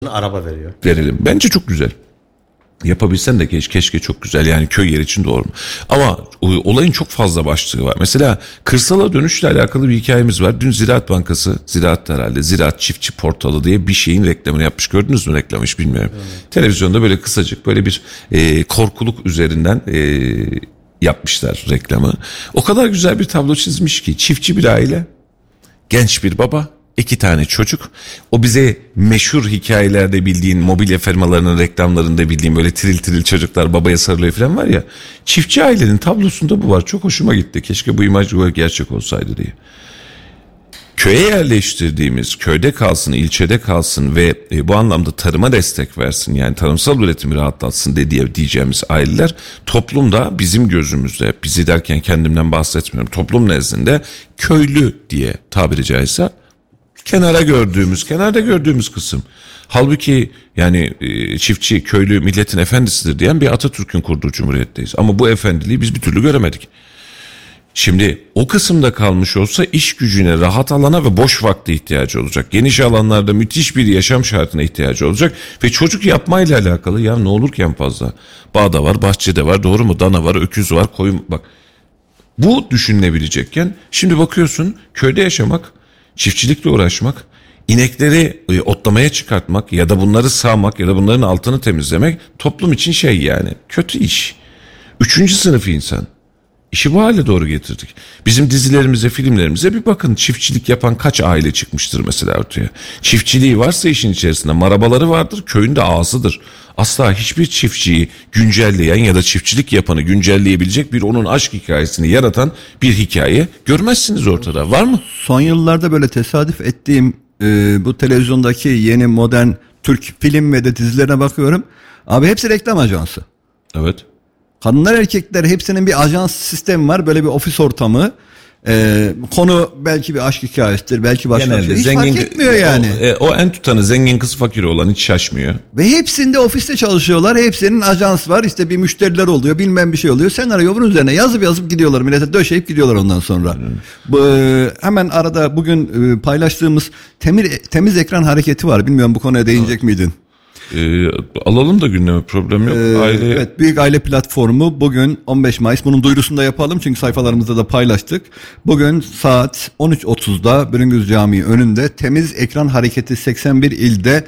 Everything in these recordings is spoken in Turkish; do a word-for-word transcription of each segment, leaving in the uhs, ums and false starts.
araba veriyor. Verelim. Bence çok güzel. Yapabilsen de keşke, keşke çok güzel, yani köy yer için doğru mu? Ama olayın çok fazla başlığı var. Mesela kırsala dönüşle alakalı bir hikayemiz var. Dün Ziraat Bankası, Ziraat herhalde, Ziraat Çiftçi Portalı diye bir şeyin reklamını yapmış. Gördünüz mü reklamı, hiç bilmiyorum. Evet. Televizyonda böyle kısacık böyle bir e, korkuluk üzerinden e, yapmışlar reklamı. O kadar güzel bir tablo çizmiş ki, çiftçi bir aile, genç bir baba, İki tane çocuk. O bize meşhur hikayelerde bildiğin, mobilya firmalarının reklamlarında bildiğin böyle tiril tiril çocuklar babaya sarılıyor falan var ya. Çiftçi ailenin tablosunda bu var. Çok hoşuma gitti. Keşke bu imaj gerçek olsaydı diye. Köye yerleştirdiğimiz, köyde kalsın, ilçede kalsın ve e, bu anlamda tarıma destek versin, yani tarımsal üretimi rahatlatsın diye diyeceğimiz aileler toplumda bizim gözümüzde, bizi derken kendimden bahsetmiyorum, toplum nezdinde köylü diye tabiri caizse kenara gördüğümüz, kenarda gördüğümüz kısım. Halbuki yani e, çiftçi, köylü milletin efendisidir diyen bir Atatürk'ün kurduğu cumhuriyetteyiz. Ama bu efendiliği biz bir türlü göremedik. Şimdi o kısımda kalmış olsa iş gücüne, rahat alana ve boş vakti ihtiyacı olacak. Geniş alanlarda müthiş bir yaşam şartına ihtiyacı olacak. Ve çocuk yapmayla alakalı, ya ne olur ki en fazla. Bağda var, bahçede var, doğru mu? Dana var, öküz var, koyun, bak. Bu düşünülebilecekken şimdi bakıyorsun köyde yaşamak, çiftçilikle uğraşmak, inekleri e, otlamaya çıkartmak ya da bunları sağmak ya da bunların altını temizlemek toplum için şey, yani kötü iş. Üçüncü sınıf insan. İşi bu hale doğru getirdik. Bizim dizilerimize, filmlerimize bir bakın, çiftçilik yapan kaç aile çıkmıştır mesela ortaya. Çiftçiliği varsa işin içerisinde marabaları vardır, köyün de ağasıdır. Asla hiçbir çiftçiyi güncelleyen ya da çiftçilik yapanı güncelleyebilecek bir onun aşk hikayesini yaratan bir hikaye görmezsiniz ortada. Var mı? Son yıllarda böyle tesadüf ettiğim e, bu televizyondaki yeni modern Türk film ve de dizilerine bakıyorum. Abi hepsi reklam ajansı. Evet. Kadınlar erkekler hepsinin bir ajans sistemi var. Böyle bir ofis ortamı. Ee, konu belki bir aşk hikayesidir. Belki başka bir şey. Hiç zengin, fark etmiyor yani. O, e, o en tutanı zengin kız fakir olan hiç şaşmıyor. Ve hepsinde ofiste çalışıyorlar. Hepsinin ajans var. İşte bir müşteriler oluyor. Bilmem bir şey oluyor. Senaryo bunun üzerine yazıp yazıp gidiyorlar. Millete döşeyip gidiyorlar ondan sonra. Hmm. Bu, e, hemen arada bugün e, paylaştığımız temiz, temiz ekran hareketi var. Bilmiyorum bu konuya değinecek evet. miydin? Ee, alalım da gündeme, problem yok. Ee, aile... Evet, büyük aile platformu bugün on beş Mayıs, bunun duyurusunu da yapalım çünkü sayfalarımızda da paylaştık. Bugün saat on üç otuzda Bülüngüz Camii önünde temiz ekran hareketi seksen bir ilde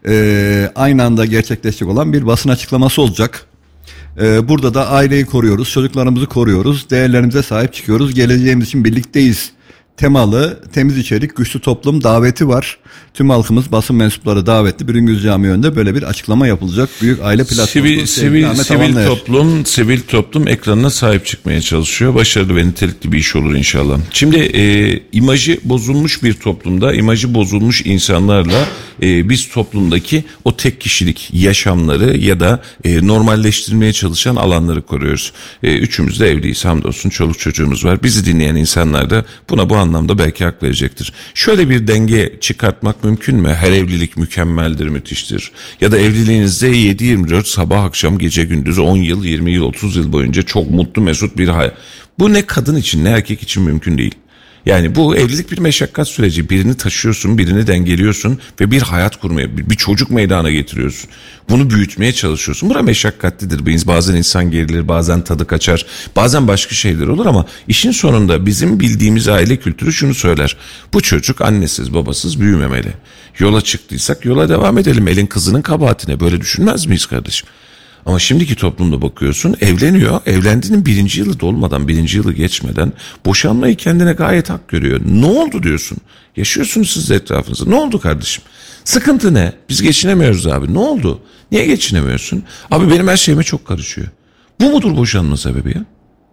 e, aynı anda gerçekleşecek olan bir basın açıklaması olacak. E, burada da aileyi koruyoruz, çocuklarımızı koruyoruz, değerlerimize sahip çıkıyoruz, geleceğimiz için birlikteyiz temalı temiz içerik, güçlü toplum daveti var. Tüm halkımız, basın mensupları davetli. Bülüngüz Camii önünde böyle bir açıklama yapılacak. Büyük aile platformu. Sivil, sivil, sivil toplum, sivil toplum ekranına sahip çıkmaya çalışıyor. Başarılı ve nitelikli bir iş olur inşallah. Şimdi e, imajı bozulmuş bir toplumda, imajı bozulmuş insanlarla e, biz toplumdaki o tek kişilik yaşamları ya da e, normalleştirmeye çalışan alanları koruyoruz. E, üçümüz de evliyiz, hamdolsun, çoluk çocuğumuz var. Bizi dinleyen insanlar da buna bu anlamda belki hak verecektir. Şöyle bir denge çıkartmak mümkün mü? Her evlilik mükemmeldir, müthiştir. Ya da evliliğinizde yedi yirmi dört sabah akşam gece gündüz on yıl, yirmi yıl, otuz yıl boyunca çok mutlu mesut bir hayat. Bu ne kadın için ne erkek için mümkün değil. Yani bu evlilik bir meşakkat süreci. Birini taşıyorsun, birini dengeliyorsun ve bir hayat kurmaya, bir çocuk meydana getiriyorsun. Bunu büyütmeye çalışıyorsun. Buna meşakkatlidir. Bazen insan gerilir, bazen tadı kaçar, bazen başka şeyler olur ama işin sonunda bizim bildiğimiz aile kültürü şunu söyler. Bu çocuk annesiz babasız büyümemeli. Yola çıktıysak yola devam edelim. Elin kızının kabahatine, böyle düşünmez miyiz kardeşim? Ama şimdiki toplumda bakıyorsun, evleniyor, evlendiğinin birinci yılı dolmadan, birinci yılı geçmeden boşanmayı kendine gayet hak görüyor. Ne oldu diyorsun? Yaşıyorsunuz siz de etrafınızda. Ne oldu kardeşim? Sıkıntı ne? Biz geçinemiyoruz abi. Ne oldu? Niye geçinemiyorsun? Abi benim her şeyime çok karışıyor. Bu mudur boşanma sebebi ya?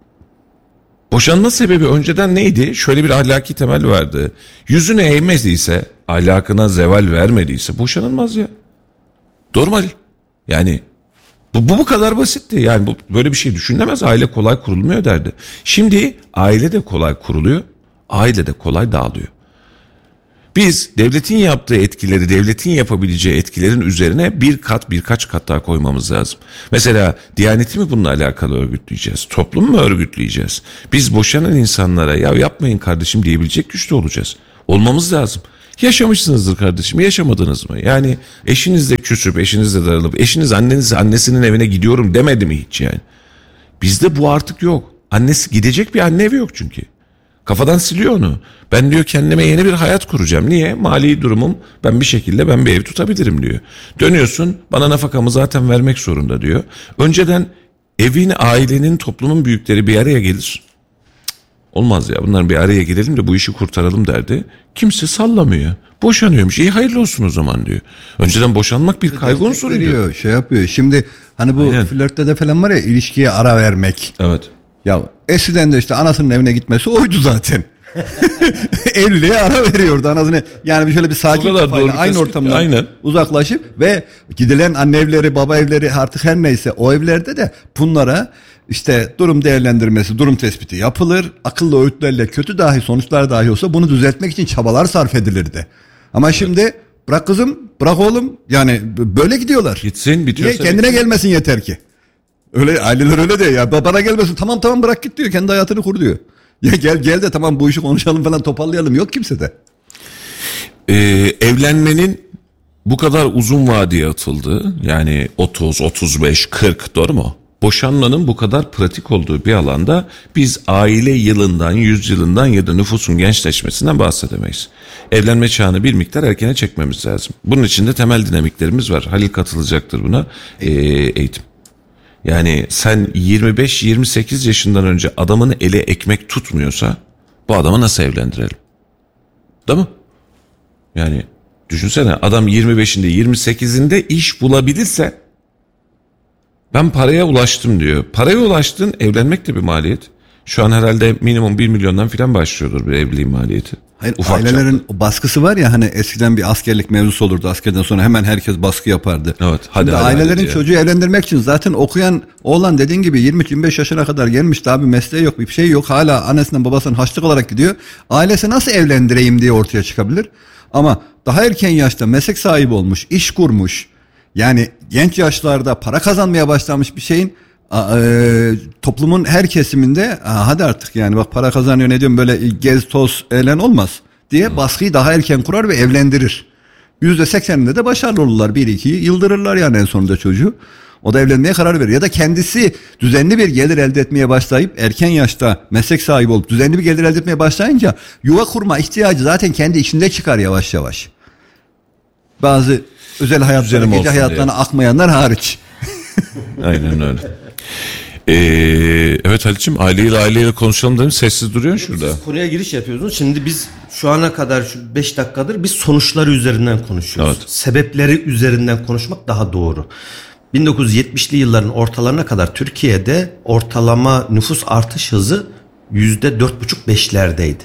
Boşanma sebebi önceden neydi? Şöyle bir ahlaki temel vardı. Yüzüne eğmediyse, ahlakına zeval vermediyse boşanılmaz ya. Normal. Yani Bu, bu bu kadar basitti. Yani bu, böyle bir şey düşünülemez. Aile kolay kurulmuyor derdi. Şimdi aile de kolay kuruluyor. Aile de kolay dağılıyor. Biz devletin yaptığı etkileri, devletin yapabileceği etkilerin üzerine bir kat, birkaç kat daha koymamız lazım. Mesela Diyaneti mi bununla alakalı örgütleyeceğiz? Toplum mu örgütleyeceğiz? Biz boşanan insanlara ya yapmayın kardeşim diyebilecek güçte olacağız. Olmamız lazım. Yaşamışsınızdır kardeşim, yaşamadınız mı? Yani eşinizle küsüp, eşinizle darılıp, eşiniz anneniz annesinin evine gidiyorum demedi mi hiç yani? Bizde bu artık yok. Annesi gidecek bir anne evi yok çünkü. Kafadan siliyor onu. Ben diyor kendime yeni bir hayat kuracağım. Niye? Mali durumum, ben bir şekilde ben bir ev tutabilirim diyor. Dönüyorsun, bana nafakamı zaten vermek zorunda diyor. Önceden evin, ailenin, toplumun büyükleri bir araya gelir. Cık, olmaz ya, bunlar bir araya gelelim de bu işi kurtaralım derdi. Kimse sallamıyor. Boşanıyormuş. İyi, hayırlı olsun o zaman diyor. Önceden boşanmak bir kaygı unsuruydu. Veriyor, şey yapıyor. Şimdi hani bu Aynen. flörtte de falan var ya, ilişkiye ara vermek. Evet. Ya eskiden de işte anasının evine gitmesi oydu zaten. Evliliğe ara veriyordu anasını. Yani bir şöyle bir sakin O kadar kafayla doğru aynı tespit. ortamdan Aynen. uzaklaşıp ve gidilen anne evleri, baba evleri, artık her neyse o evlerde de bunlara işte durum değerlendirmesi, durum tespiti yapılır. Akıllı öğütlerle, kötü dahi sonuçlar dahi olsa bunu düzeltmek için çabalar sarf edilirdi. Ama şimdi bırak kızım, bırak oğlum, yani böyle gidiyorlar. Gitsin, bitiyorsa Niye? Kendine bitsin. gelmesin yeter ki. Öyle aileler öyle diyor ya, babana gelmesin, tamam tamam bırak git diyor, kendi hayatını kur diyor. Ya gel gel de tamam bu işi konuşalım falan, toparlayalım, yok kimse de. Ee, evlenmenin bu kadar uzun vadeye atıldığı, yani otuz, otuz beş, kırk, doğru mu? Boşanmanın bu kadar pratik olduğu bir alanda biz aile yılından, yüz yılından ya da nüfusun gençleşmesinden bahsedemeyiz. Evlenme çağını bir miktar erkene çekmemiz lazım. Bunun için de temel dinamiklerimiz var. Halil katılacaktır buna. Ee, eğitim. Yani sen yirmi beş yirmi sekiz yaşından önce adamın eli ekmek tutmuyorsa bu adamı nasıl evlendirelim? Değil mi? Yani düşünsene, adam yirmi beşinde yirmi sekizinde iş bulabilirse ben paraya ulaştım diyor. Paraya ulaştın, evlenmek de bir maliyet. Şu an herhalde minimum bir milyondan filan başlıyordur bir evliliğin maliyeti. Hayır, Ufak ailelerin çaplı. o baskısı var ya, hani eskiden bir askerlik mevzusu olurdu, askerden sonra hemen herkes baskı yapardı. Evet, hadi, Şimdi hadi, ailelerin hadi çocuğu evlendirmek için zaten okuyan oğlan dediğin gibi yirmi yirmi beş yaşına kadar gelmiş, daha bir mesleği yok, bir şey yok, hala annesinden babasından harçlık olarak gidiyor. Ailesi nasıl evlendireyim diye ortaya çıkabilir. Ama daha erken yaşta meslek sahibi olmuş, iş kurmuş, yani genç yaşlarda para kazanmaya başlamış bir şeyin a, e, toplumun her kesiminde a, hadi artık yani bak para kazanıyor, ne diyorum, böyle gez toz eğlen olmaz diye baskıyı daha erken kurar ve evlendirir. yüzde sekseninde de başarılı olurlar, bir iki yıldırırlar yani en sonunda çocuğu. O da evlenmeye karar verir. Ya da kendisi düzenli bir gelir elde etmeye başlayıp erken yaşta meslek sahibi olup düzenli bir gelir elde etmeye başlayınca yuva kurma ihtiyacı zaten kendi içinde çıkar yavaş yavaş. Bazı özel hayatlarına, Düzenim gece olsun hayatlarına diye. akmayanlar hariç. Aynen öyle. Ee, evet Halit'ciğim, aileyle aileyle konuşalım dedim, sessiz duruyorsun şurada. Siz konuya giriş yapıyorsunuz. Şimdi biz şu ana kadar şu beş dakikadır biz sonuçları üzerinden konuşuyoruz. Evet. Sebepleri üzerinden konuşmak daha doğru. bin dokuz yüz yetmişli yılların ortalarına kadar Türkiye'de ortalama nüfus artış hızı yüzde dört buçuk beşlerdeydi.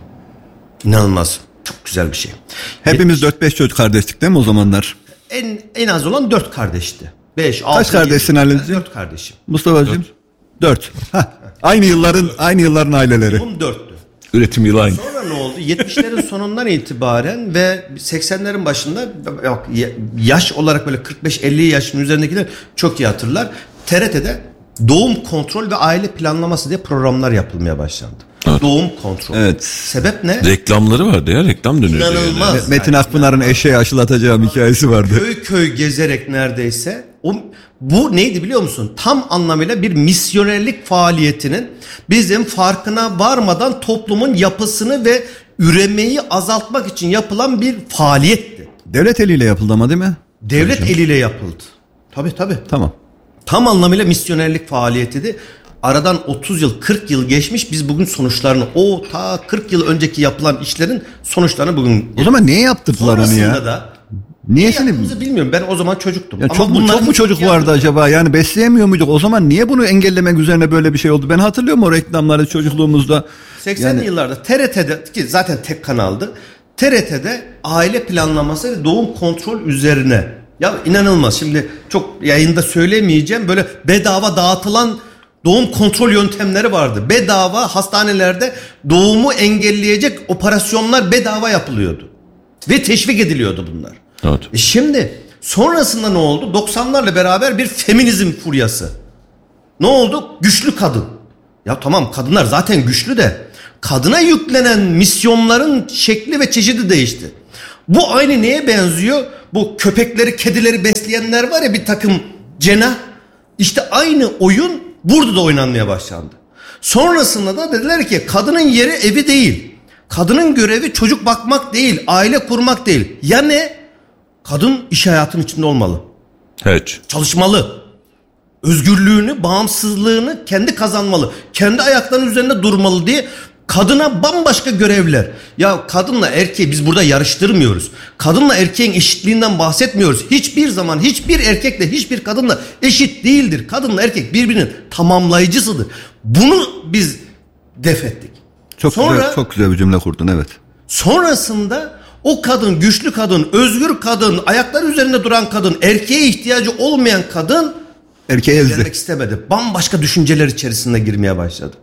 İnanılmaz. Çok güzel bir şey. Hepimiz dört beş çocuk kardeştik değil mi o zamanlar? En en az olan dört kardeşti. beş, altı, Kaç kardeşsin Halil'ciğim? dört kardeşim. Mustafa'cığım? Dört. Hah, aynı yılların aynı yılların aileleri. Bunun dörttü. Üretim yılı aynı. Sonra ne oldu? yetmişlerin sonundan itibaren ve seksenlerin başında, yok, yaş olarak böyle kırk beş elli yaşın üzerindekiler çok iyi hatırlar. T R T'de doğum kontrol ve aile planlaması diye programlar yapılmaya başlandı. Evet. Doğum kontrol. Evet. Sebep ne? Reklamları vardı ya, reklam dönüyordu. İnanılmaz. Yani. Metin Akpınar'ın eşeği aşılatacağım hikayesi vardı. Köy köy gezerek neredeyse. O, bu neydi biliyor musun? Tam anlamıyla bir misyonerlik faaliyetinin bizim farkına varmadan toplumun yapısını ve üremeyi azaltmak için yapılan bir faaliyetti. Devlet eliyle yapıldı ama değil mi? Devlet eliyle yapıldı. Tabii tabii. Tamam. Tam anlamıyla misyonerlik faaliyetiydi. Aradan otuz yıl kırk yıl geçmiş, biz bugün sonuçlarını, o ta kırk yıl önceki yapılan işlerin sonuçlarını bugün. O zaman niye yaptırdılar onu Sonrasında ya? da Niye ne şimdi? yaptığımızı bilmiyorum. Ben o zaman çocuktum. Ya Ama çok mu, çok bunların mu çocuk hiçbir vardı yanı- acaba? Yani besleyemiyor muyduk? O zaman niye bunu engellemek üzerine böyle bir şey oldu? Ben hatırlıyorum o reklamları çocukluğumuzda. seksenli Yani- yıllarda T R T'de, ki zaten tek kanaldı, T R T'de aile planlaması ve doğum kontrol üzerine, ya inanılmaz, şimdi çok yayında söylemeyeceğim, böyle bedava dağıtılan doğum kontrol yöntemleri vardı. Bedava hastanelerde doğumu engelleyecek operasyonlar bedava yapılıyordu ve teşvik ediliyordu bunlar. Evet. E şimdi sonrasında ne oldu? doksanlarla beraber bir feminizm furyası. Ne oldu? Güçlü kadın. Ya tamam, kadınlar zaten güçlü de kadına yüklenen misyonların şekli ve çeşidi değişti. Bu aynı neye benziyor? Bu köpekleri, kedileri besleyenler var ya, bir takım cenah. İşte aynı oyun burada da oynanmaya başlandı. Sonrasında da dediler ki kadının yeri evi değil. Kadının görevi çocuk bakmak değil, aile kurmak değil. Ya ne? Kadın iş hayatının içinde olmalı. Evet. Çalışmalı. Özgürlüğünü, bağımsızlığını kendi kazanmalı. Kendi ayaklarının üzerinde durmalı diye kadına bambaşka görevler. Ya kadınla erkeği biz burada yarıştırmıyoruz. Kadınla erkeğin eşitliğinden bahsetmiyoruz. Hiçbir zaman hiçbir erkekle hiçbir kadınla eşit değildir. Kadınla erkek birbirinin tamamlayıcısıdır. Bunu biz def ettik. Çok Sonra, güzel, çok güzel bir cümle kurdun, evet. Sonrasında o kadın, güçlü kadın, özgür kadın, ayakları üzerinde duran kadın, erkeğe ihtiyacı olmayan kadın erkeğe ezdi. Gelmek istemedi. Bambaşka düşünceler içerisinde girmeye başladı.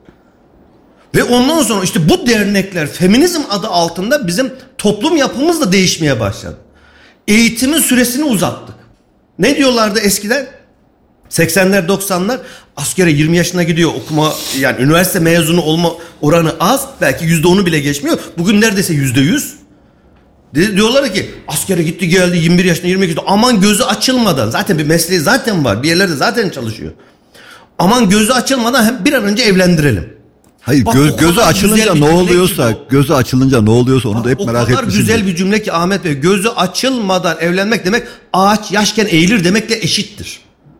Ve ondan sonra işte bu dernekler feminizm adı altında bizim toplum yapımız da değişmeye başladı. Eğitimin süresini uzattık. Ne diyorlardı eskiden? seksenler doksanlar askere yirmi yaşına gidiyor, okuma, yani üniversite mezunu olma oranı az, belki yüzde onu bile geçmiyor. Bugün neredeyse yüzde yüz. Diyorlar ki askere gitti geldi yirmi bir yaşında yirmi iki yaşında, aman gözü açılmadan, zaten bir mesleği zaten var, bir yerlerde zaten çalışıyor. Aman gözü açılmadan hem bir an önce evlendirelim. Hayır, Bak, göz, gözü açılınca ne oluyorsa, gözü açılınca ne oluyorsa onu Bak, da hep merak etmişim. O kadar güzel bir cümle ki Ahmet Bey, gözü açılmadan evlenmek demek ağaç yaşken eğilir demekle eşittir.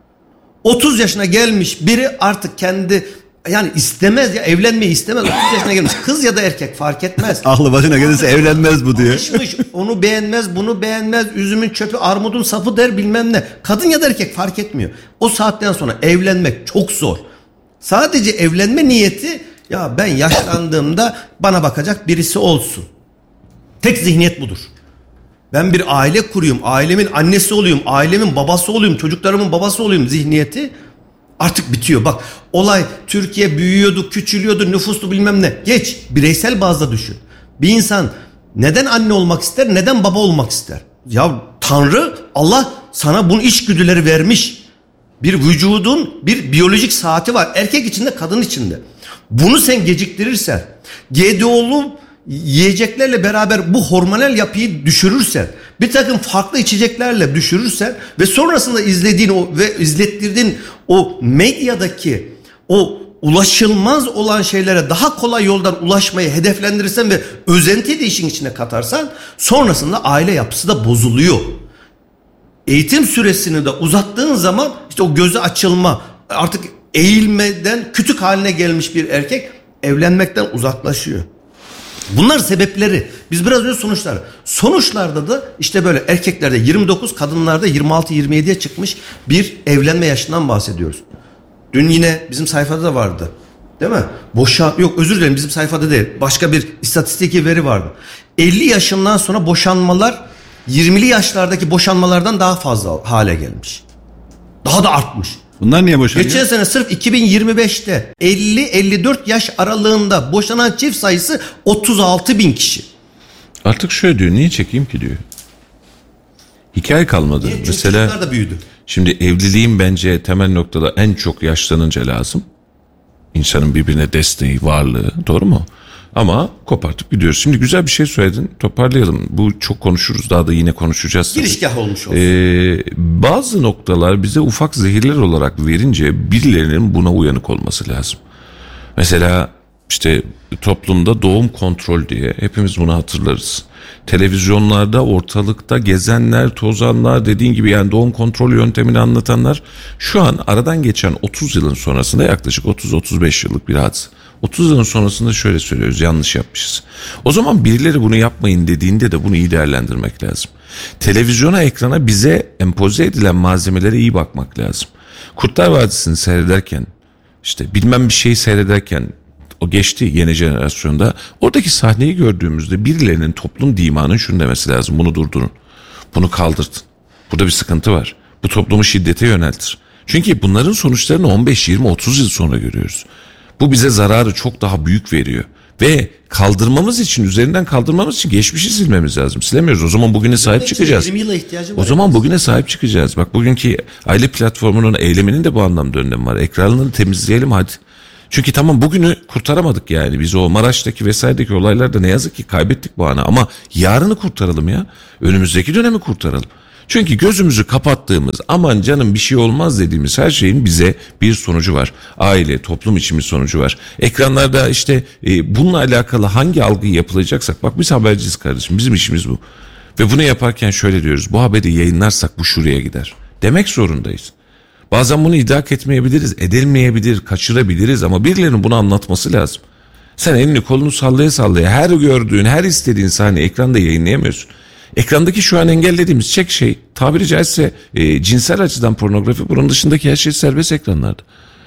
otuz yaşına gelmiş biri artık kendi, yani istemez ya, evlenmeyi istemez. otuz yaşına gelmiş kız ya da erkek fark etmez. Aklı başına gelirse evlenmez bu diye. Alışmış, onu beğenmez, bunu beğenmez, üzümün çöpü armudun sapı der, bilmem ne. Kadın ya da erkek fark etmiyor. O saatten sonra evlenmek çok zor. Sadece evlenme niyeti, ya ben yaşlandığımda bana bakacak birisi olsun. Tek zihniyet budur. Ben bir aile kuruyum, ailemin annesi olayım, ailemin babası olayım, çocuklarımın babası olayım zihniyeti artık bitiyor. Bak, olay Türkiye büyüyordu, küçülüyordu, nüfuslu bilmem ne. Geç, bireysel bazda düşün. Bir insan neden anne olmak ister, neden baba olmak ister? Ya Tanrı, Allah sana bunun içgüdüleri vermiş. Bir vücudun bir biyolojik saati var. Erkek içinde, kadın içinde. Bunu sen geciktirirsen, G D O'lu yiyeceklerle beraber bu hormonal yapıyı düşürürsen, bir takım farklı içeceklerle düşürürsen ve sonrasında izlediğin o ve izlettirdiğin o medyadaki o ulaşılmaz olan şeylere daha kolay yoldan ulaşmayı hedeflendirirsen ve özenti de işin içine katarsan, sonrasında aile yapısı da bozuluyor. Eğitim süresini de uzattığın zaman işte o gözü açılma, artık eğilmeden kütük haline gelmiş bir erkek evlenmekten uzaklaşıyor. Bunlar sebepleri. Biz biraz önce sonuçlar. Sonuçlarda da işte böyle erkeklerde yirmi dokuz, kadınlarda yirmi altı yirmi yediye çıkmış bir evlenme yaşından bahsediyoruz. Dün yine bizim sayfada da vardı. Değil mi? Boşa yok özür dilerim, bizim sayfada değil. Başka bir istatistiki veri vardı. elli yaşından sonra boşanmalar yirmili yaşlardaki boşanmalardan daha fazla hale gelmiş. Daha da artmış. Bunlar niye boşanıyor? Geçen sene sırf iki bin yirmi beşte elli elli dört yaş aralığında boşanan çift sayısı otuz altı bin kişi. Artık şöyle diyor, niye çekeyim ki diyor. Hikaye kalmadı. Niye? Çünkü mesela çocuklar da büyüdü. Şimdi evliliğin bence temel noktada en çok yaşlanınca lazım. İnsanın birbirine desteği, varlığı, doğru mu? Ama kopartıp gidiyoruz. Şimdi güzel bir şey söyledin. Toparlayalım. Bu çok konuşuruz. Daha da yine konuşacağız. Girişgah olmuş olsun. Ee, bazı noktalar bize ufak zehirler olarak verince birilerinin buna uyanık olması lazım. Mesela işte toplumda doğum kontrol diye hepimiz bunu hatırlarız. Televizyonlarda ortalıkta gezenler, tozanlar, dediğin gibi yani doğum kontrol yöntemini anlatanlar şu an aradan geçen otuz yılın sonrasında, yaklaşık otuz otuz beş yıllık bir hadise. otuz yılın sonrasında şöyle söylüyoruz, yanlış yapmışız. O zaman birileri bunu yapmayın dediğinde de bunu iyi değerlendirmek lazım. Televizyona, ekrana bize empoze edilen malzemelere iyi bakmak lazım. Kurtlar Vadisi'ni seyrederken, işte bilmem bir şeyi seyrederken, o geçti yeni jenerasyonda, oradaki sahneyi gördüğümüzde birilerinin, toplum dimanın şunu demesi lazım: bunu durdurun, bunu kaldırtın, burada bir sıkıntı var, bu toplumu şiddete yöneltir. Çünkü bunların sonuçlarını on beş yirmi otuz yıl sonra görüyoruz. Bu bize zararı çok daha büyük veriyor. Ve kaldırmamız için, üzerinden kaldırmamız için geçmişi silmemiz lazım. Silemiyoruz. O zaman bugüne sahip çıkacağız. O zaman bugüne sahip çıkacağız. Bak, bugünkü aile platformunun eyleminin de bu anlamda önemi var. Ekranlarını temizleyelim hadi. Çünkü tamam bugünü kurtaramadık yani. Biz o Maraş'taki vesairedeki olaylarda ne yazık ki kaybettik bu anı. Ama yarını kurtaralım ya. Önümüzdeki dönemi kurtaralım. Çünkü gözümüzü kapattığımız, aman canım bir şey olmaz dediğimiz her şeyin bize bir sonucu var. Aile, toplum için bir sonucu var. Ekranlarda işte e, bununla alakalı hangi algıyı yapılacaksak, bak biz haberciyiz kardeşim, bizim işimiz bu. Ve bunu yaparken şöyle diyoruz: bu haberi yayınlarsak bu şuraya gider demek zorundayız. Bazen bunu idrak etmeyebiliriz, edilmeyebilir, kaçırabiliriz ama birilerinin bunu anlatması lazım. Sen elini kolunu sallaya sallaya her gördüğün, her istediğin sahne ekranda yayınlayamıyorsun. Ekrandaki şu an engellediğimiz tek şey, tabiri caizse e, cinsel açıdan pornografi, bunun dışındaki her şey serbest ekranlarda.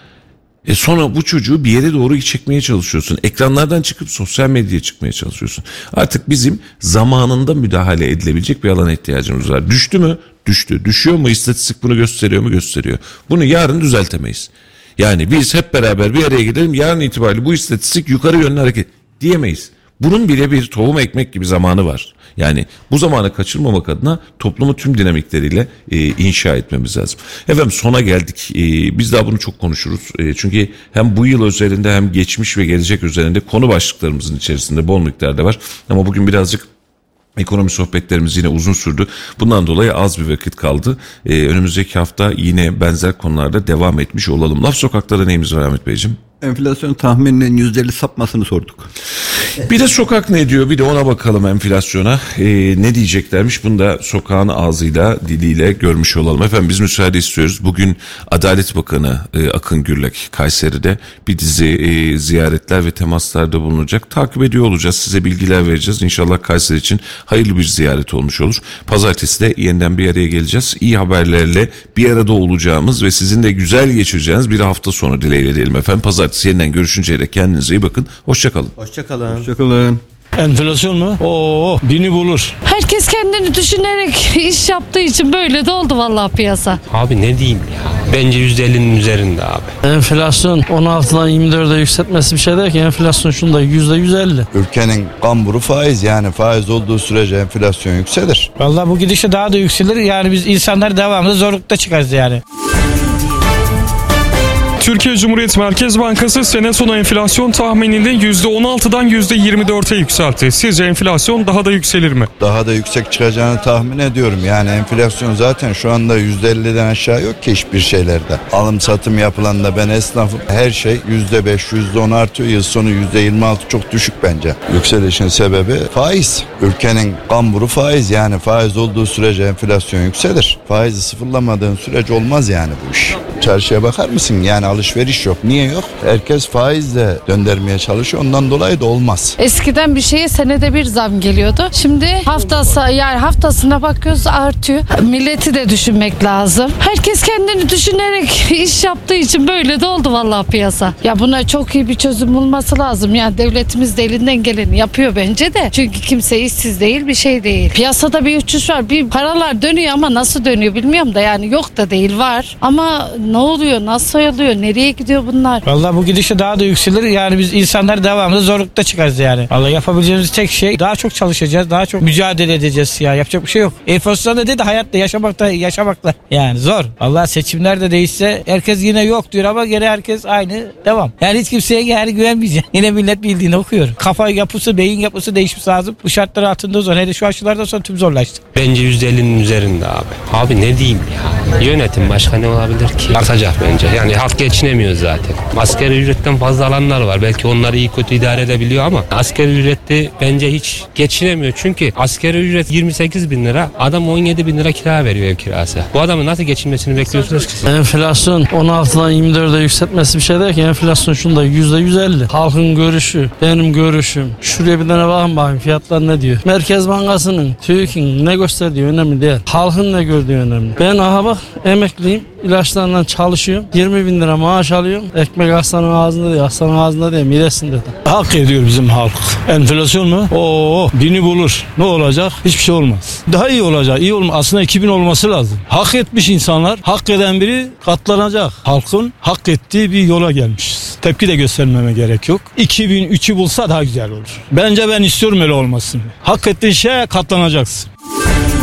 E sonra bu çocuğu bir yere doğru çekmeye çalışıyorsun. Ekranlardan çıkıp sosyal medyaya çıkmaya çalışıyorsun. Artık bizim zamanında müdahale edilebilecek bir alana ihtiyacımız var. Düştü mü? Düştü. Düşüyor mu? İstatistik bunu gösteriyor mu? Gösteriyor. Bunu yarın düzeltemeyiz. Yani biz hep beraber bir araya gidelim, yarın itibariyle bu istatistik yukarı yönlü hareket diyemeyiz. Bunun bile bir tohum ekmek gibi zamanı var. Yani bu zamanı kaçırmamak adına toplumu tüm dinamikleriyle e, inşa etmemiz lazım. Efendim sona geldik. E, biz daha bunu çok konuşuruz. E, çünkü hem bu yıl üzerinde hem geçmiş ve gelecek üzerinde konu başlıklarımızın içerisinde bol miktarda var. Ama bugün birazcık ekonomi sohbetlerimiz yine uzun sürdü. Bundan dolayı az bir vakit kaldı. Ee, önümüzdeki hafta yine benzer konularda devam etmiş olalım. Laf Sokak'ta neyimiz var Ahmet Beyciğim? Enflasyon tahmininin yüzde elli sapmasını sorduk. Bir de sokak ne diyor, bir de ona bakalım enflasyona. Ee, ne diyeceklermiş, bunu da sokağın ağzıyla, diliyle görmüş olalım. Efendim biz müsaade istiyoruz. Bugün Adalet Bakanı e, Akın Gürlek Kayseri'de bir dizi e, ziyaretler ve temaslarda bulunacak. Takip ediyor olacağız, size bilgiler vereceğiz. İnşallah Kayseri için hayırlı bir ziyaret olmuş olur. Pazartesi de yeniden bir araya geleceğiz. İyi haberlerle bir arada olacağımız ve sizin de güzel geçireceğiniz bir hafta sonu dileğiyle diyelim efendim. Pazartesi yeniden görüşünceye dek kendinize iyi bakın. Hoşçakalın. Hoşçakalın. Hoşçakalın. Enflasyon mu? Oo, bini bulur. Herkes kendini düşünerek iş yaptığı için böyle de oldu vallahi piyasa. Abi ne diyeyim ya? Bence yüzde ellinin üzerinde abi. Enflasyon on altıdan yirmi dörde yükseltmesi bir şey değil ki. Enflasyon şunda yüzde yüz elli. Ülkenin kamburu faiz, yani faiz olduğu sürece enflasyon yükselir. Vallahi bu gidişle daha da yükselir. Yani biz insanlar devamlı zorlukta çıkarız yani. Türkiye Cumhuriyet Merkez Bankası sene sonu enflasyon tahminini yüzde on altıdan yüzde yirmi dörde yükseltti. Sizce enflasyon daha da yükselir mi? Daha da yüksek çıkacağını tahmin ediyorum. Yani enflasyon zaten şu anda yüzde elliden aşağı yok ki hiçbir şeylerde. Alım satım yapılan ben esnafım. Her şey yüzde beş, yüzde on artıyor. Yıl sonu yüzde yirmi altı çok düşük bence. Yükselişin sebebi faiz. Ülkenin kamburu faiz, yani faiz olduğu sürece enflasyon yükselir. Faizi sıfırlamadığın sürece olmaz yani bu iş. Çarşıya bakar mısın? Yani alışveriş yok. Niye yok? Herkes faizle döndürmeye çalışıyor. Ondan dolayı da olmaz. Eskiden bir şeye senede bir zam geliyordu. Şimdi haftası, yani haftasına bakıyoruz artıyor. Milleti de düşünmek lazım. Herkes kendini düşünerek iş yaptığı için böyle de oldu vallahi piyasa. Ya buna çok iyi bir çözüm bulması lazım. Yani devletimiz de elinden geleni yapıyor bence de. Çünkü kimse işsiz değil, bir şey değil. Piyasada bir uçuş var. Bir paralar dönüyor ama nasıl dönüyor bilmiyorum da, yani yok da değil, var. Ama ne oluyor? Nasıl oluyor? Nereye gidiyor bunlar? Vallahi bu gidişle daha da yükselir. Yani biz insanlar devamlı zorlukta çıkarız yani. Vallahi yapabileceğimiz tek şey daha çok çalışacağız. Daha çok mücadele edeceğiz ya. Yapacak bir şey yok. Enflasyon da dedi, hayatta yaşamakta yaşamakla. Yani zor. Vallahi seçimler de değişse herkes yine yok diyor ama gene herkes aynı devam. Yani hiç kimseye yani güvenmeyeceğim. Yine millet bildiğini okuyor. Kafa yapısı, beyin yapısı değişmesi lazım. Bu şartlar altında zor. Hele şu aşılardan sonra tüm zorlaştı. Bence yüzde ellinin üzerinde abi. Abi ne diyeyim ya? Yönetim başka ne olabilir ki? Artacak bence. Yani halk geçinemiyor zaten. Asgari ücretten fazla alanlar var. Belki onları iyi kötü idare edebiliyor ama asgari ücretli bence hiç geçinemiyor. Çünkü asgari ücret yirmi sekiz bin lira. Adam on yedi bin lira kira veriyor ev kirası. Bu adamın nasıl geçinmesini bekliyorsunuz ki? Enflasyon on altıdan yirmi dörde yükseltmesi bir şey değil ki. Enflasyon şunda yüzde yüz elli. Halkın görüşü, benim görüşüm. Şuraya bir tane bakın bakayım fiyatlar ne diyor. Merkez Bankası'nın, TÜİK'in ne gösterdiği önemli değil. Halkın ne gördüğü önemli. Ben aha bak emekliyim. İlaçlarından çalışıyorum. yirmi bin lira maaş alıyorum. Ekmek hastanın ağzında değil, hastanın ağzında değil, midesinde de. Hak ediyor bizim halk. Enflasyon mu? Oo, bini bulur. Ne olacak? Hiçbir şey olmaz. Daha iyi olacak. İyi olma. Aslında iki bin olması lazım. Hak etmiş insanlar. Hak eden biri katlanacak. Halkın hak ettiği bir yola gelmişiz. Tepki de göstermeme gerek yok. iki bin üçü bulsa daha güzel olur. Bence ben istiyorum öyle olmasını. Hak ettiğin şeye katlanacaksın.